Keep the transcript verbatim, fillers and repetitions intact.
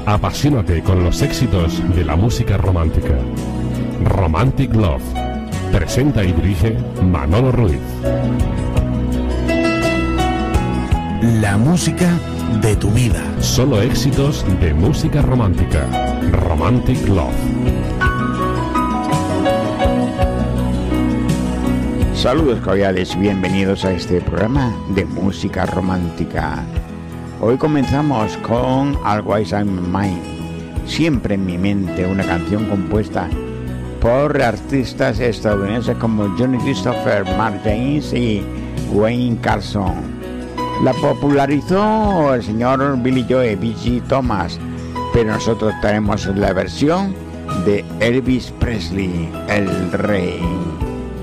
Apasionate con los éxitos de la música romántica. Romantic Love. Presenta y dirige Manolo Ruiz. La música de tu vida. Solo éxitos de música romántica. Romantic Love. Saludos cordiales, bienvenidos a este programa de música romántica. Hoy comenzamos con Always in My Mind, siempre en mi mente, una canción compuesta por artistas estadounidenses como Johnny Christopher, Mark James y Wayne Carson. La popularizó el señor Billy Joe, B G Thomas, pero nosotros tenemos la versión de Elvis Presley, el rey.